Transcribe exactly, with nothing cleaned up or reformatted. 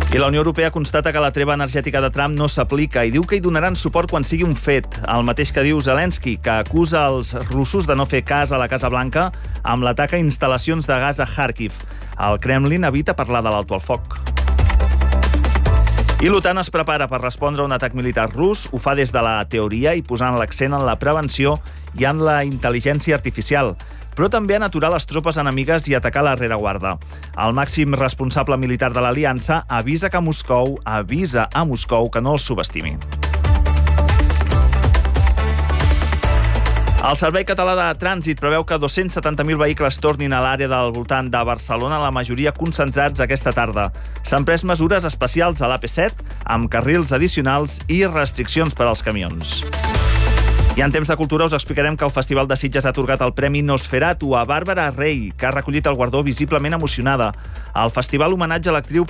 I la Unió Europea constata que la treva energètica de Trump no s'aplica i diu que hi donaran suport quan sigui un fet. El mateix que diu Zelensky, que acusa els russos de no fer cas a la Casa Blanca amb l'atac a instal·lacions de gas a Kharkiv. El Kremlin evita parlar de l'alto al foc. I l'OTAN es prepara per respondre a un atac militar rus. Ho fa des de la teoria i posant l'accent en la prevenció i en la intel·ligència artificial, però també en aturar les tropes enemigues i atacar la rereguarda. El màxim responsable militar de l'aliança avisa que Moscou avisa a Moscou que no el subestimi. El Servei Català de Trànsit preveu que dos-cents setanta mil vehicles tornin a l'àrea del voltant de Barcelona, la majoria concentrats aquesta tarda. S'han pres mesures especials a l'A P set, amb carrils addicionals i restriccions per als camions. I en temps de cultura us explicarem que el Festival de Sitges ha atorgat el Premi Nosferatu a Bàrbara Rey, que ha recollit el guardó visiblement emocionada. El festival homenatja a l'actriu